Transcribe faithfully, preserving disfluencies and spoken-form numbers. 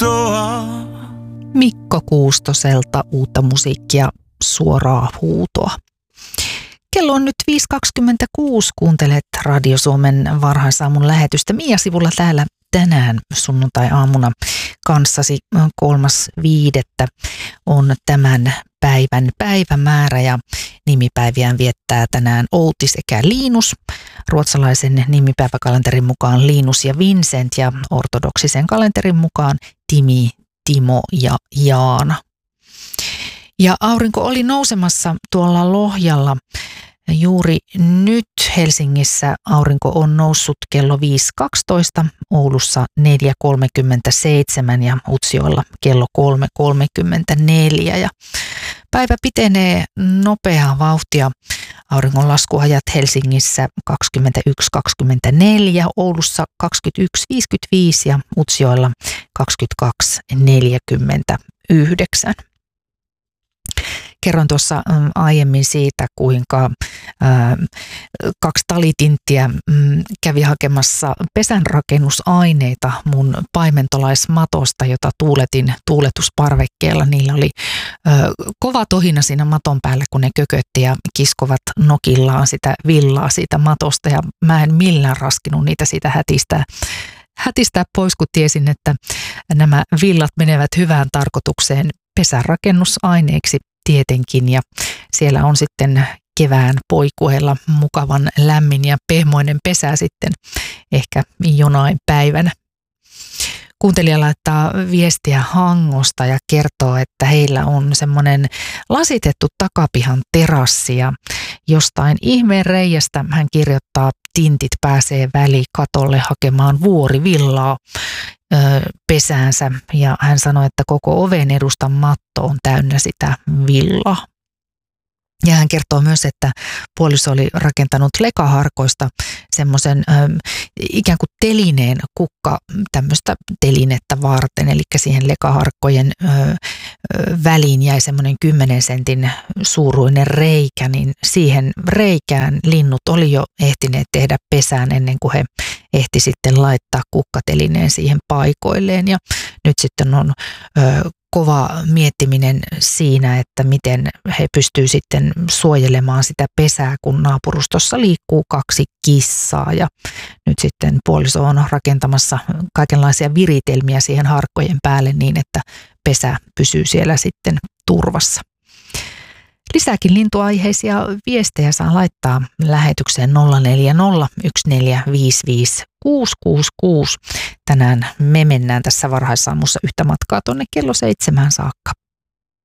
huutoa. Mikko Kuustoselta uutta musiikkia, suoraa huutoa. Kello on nyt viisi kaksikymmentäkuusi, kuuntelet Radio Suomen varhaisaamun lähetystä. Mia Sivulla täällä tänään sunnuntai-aamuna kanssasi. Kolmas viidettä on tämän päivän päivämäärä ja nimipäiviään viettää tänään Outi sekä Linus. Ruotsalaisen nimipäiväkalenterin mukaan Linus ja Vincent ja ortodoksisen kalenterin mukaan Timi, Timo ja Jaana. Ja aurinko oli nousemassa tuolla Lohjalla. Juuri nyt Helsingissä aurinko on noussut kello viisi kaksitoista, Oulussa neljä kolmekymmentäseitsemän ja Utsjoella kello kolme kolmekymmentäneljä. Ja päivä pitenee nopeaa vauhtia. Auringonlaskuajat Helsingissä kaksikymmentäyksi kaksikymmentäneljä, Oulussa kaksikymmentäyksi viisikymmentäviisi ja Utsjoella kaksikymmentäkaksi neljäkymmentäyhdeksän. Kerron tuossa aiemmin siitä, kuinka ää, kaksi talitinttiä mm, kävi hakemassa pesänrakennusaineita mun paimentolaismatosta, jota tuuletin tuuletusparvekkeella. Niillä oli ää, kova tohina siinä maton päällä, kun ne kökötti ja kiskovat nokillaan sitä villaa siitä matosta. Ja mä en millään raskinut niitä siitä hätistää. hätistää pois, kun tiesin, että nämä villat menevät hyvään tarkoitukseen pesänrakennusaineiksi tietenkin, ja siellä on sitten kevään poikueella mukavan lämmin ja pehmoinen pesä sitten ehkä jonain päivänä. Kuuntelija laittaa viestiä Hangosta ja kertoo, että heillä on semmoinen lasitettu takapihan terassi ja jostain ihmeen reiästä hän kirjoittaa, tintit pääsee välikatolle hakemaan vuorivillaa ö, pesäänsä ja hän sanoi, että koko oven edustan matto on täynnä sitä villaa. Ja hän kertoo myös, että puoliso oli rakentanut lekaharkoista semmoisen ö, ikään kuin telineen kukka tämmöistä telinettä varten. Eli siihen lekaharkkojen ö, ö, väliin jäi semmoinen kymmenen sentin suuruinen reikä, niin siihen reikään linnut oli jo ehtineet tehdä pesään ennen kuin he ehti sitten laittaa kukkatelineen siihen paikoilleen. Ja nyt sitten on ö, kova miettiminen siinä, että miten he pystyvät sitten suojelemaan sitä pesää, kun naapurustossa liikkuu kaksi kissaa. Ja nyt sitten puoliso on rakentamassa kaikenlaisia viritelmiä siihen harkkojen päälle niin, että pesä pysyy siellä sitten turvassa. Lisääkin lintuaiheisia viestejä saa laittaa lähetykseen nolla neljä nolla yksi neljä viisi viisi kuusi kuusi kuusi. Tänään me mennään tässä varhaisaamussa yhtä matkaa tuonne kello seitsemään saakka.